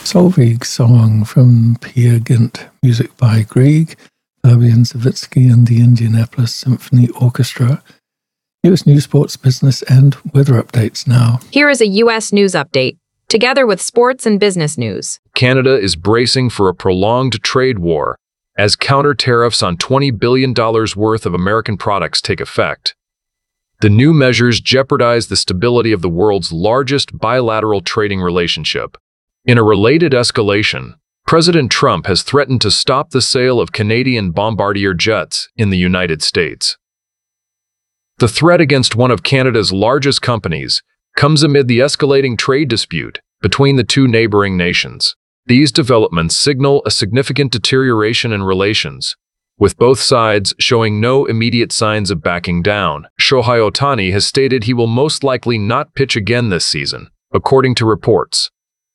Solveig song from Peer Gynt, music by Grieg, Fabian Savitsky and the Indianapolis Symphony Orchestra. U.S. news, sports, business, and weather updates now. Here is a U.S. news update, together with sports and business news. Canada is bracing for a prolonged trade war as counter tariffs on $20 billion worth of American products take effect. The new measures jeopardize the stability of the world's largest bilateral trading relationship. In a related escalation, President Trump has threatened to stop the sale of Canadian Bombardier jets in the United States. The threat against one of Canada's largest companies comes amid the escalating trade dispute between the two neighboring nations. These developments signal a significant deterioration in relations, with both sides showing no immediate signs of backing down. Shohei Ohtani has stated he will most likely not pitch again this season, according to reports.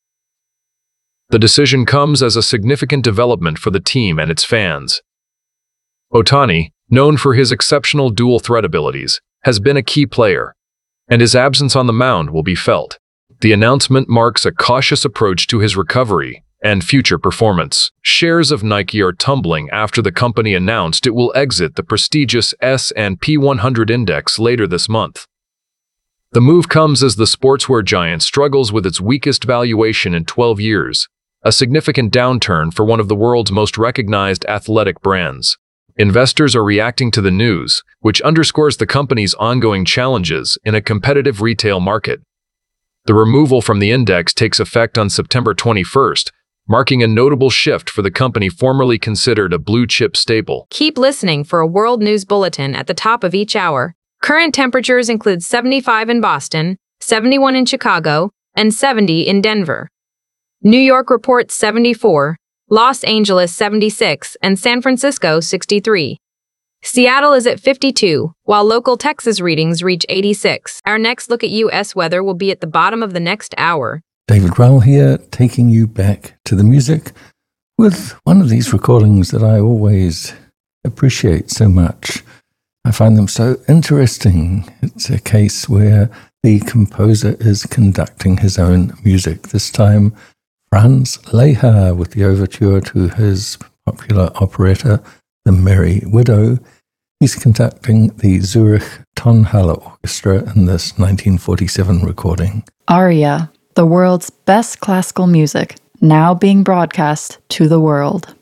The decision comes as a significant development for the team and its fans. Ohtani, known for his exceptional dual threat abilities, has been a key player, and his absence on the mound will be felt. The announcement marks a cautious approach to his recovery and future performance. Shares of Nike are tumbling after the company announced it will exit the prestigious S&P 100 index later this month. The move comes as the sportswear giant struggles with its weakest valuation in 12 years, a significant downturn for one of the world's most recognized athletic brands. Investors are reacting to the news, which underscores the company's ongoing challenges in a competitive retail market. The removal from the index takes effect on September 21st, marking a notable shift for the company formerly considered a blue-chip staple. Keep listening for a world news bulletin at the top of each hour. Current temperatures include 75 in Boston, 71 in Chicago, and 70 in Denver. New York reports 74, Los Angeles 76, and San Francisco 63. Seattle is at 52, while local Texas readings reach 86. Our next look at U.S. weather will be at the bottom of the next hour. David Rowell here, taking you back to the music with one of these recordings that I always appreciate so much. I find them so interesting. It's a case where the composer is conducting his own music. This time, Franz Lehár with the overture to his popular operetta, The Merry Widow. He's conducting the Zurich Tonhalle Orchestra in this 1947 recording. Aria, the world's best classical music, now being broadcast to the world.